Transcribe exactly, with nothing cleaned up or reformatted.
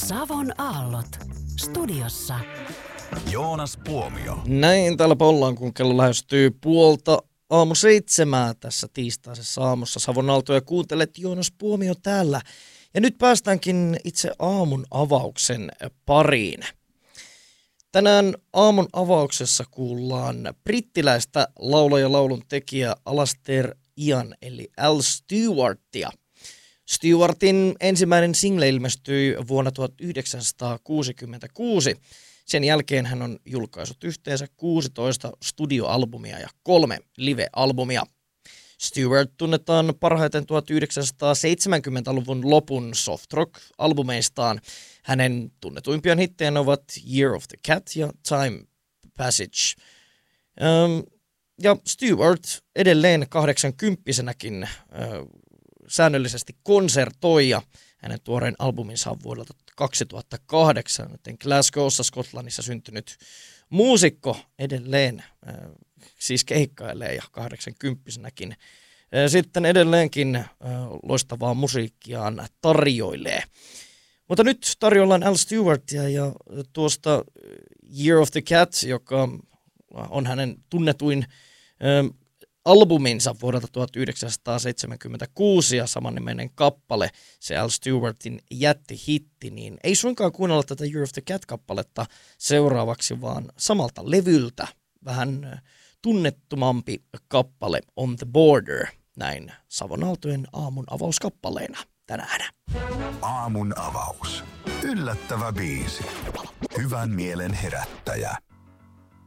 Savon aallot. Studiossa Joonas Puomio. Näin täällä ollaan, kun kello lähestyy puolta aamu seitsemää tässä tiistaisessa aamussa. Savon aaltoja kuuntelet, Joonas Puomio täällä. Ja nyt päästäänkin itse aamun avauksen pariin. Tänään aamun avauksessa kuullaan brittiläistä laulaja laulun tekijä Alastair Ian eli Al Stewartia. Stewartin ensimmäinen single ilmestyi vuonna tuhatyhdeksänsataakuusikymmentäkuusi. Sen jälkeen hän on julkaissut yhteensä kuusitoista studioalbumia ja kolme live-albumia. Stewart tunnetaan parhaiten tuhatyhdeksänsataaseitsemänkymmentäluvun lopun soft rock-albumeistaan. Hänen tunnetuimpia hittejä ovat Year of the Cat ja Time Passage. Um, ja Stewart edelleen kahdeksankymppisenäkin uh, säännöllisesti konsertoi ja hänen tuoreen albuminsa on vuodelta kaksituhattakahdeksan, joten Glasgowssa Skotlannissa syntynyt muusikko edelleen äh, siis keikkailee ja kahdeksankymppisenäkin äh, sitten edelleenkin äh, loistavaa musiikkiaan tarjoilee. Mutta nyt tarjollaan Al Stewartia ja tuosta Year of the Cat, joka on hänen tunnetuin äh, albuminsa vuodelta tuhatyhdeksänsataaseitsemänkymmentäkuusi ja samanniminen kappale, se Al Stewartin jättihitti, niin ei suinkaan kuunnella tätä Year of the Cat-kappaletta seuraavaksi, vaan samalta levyltä vähän tunnettumampi kappale On the Border, näin Savon aaltojen aamun avauskappaleena tänään. Aamun avaus. Yllättävä biisi. Hyvän mielen herättäjä.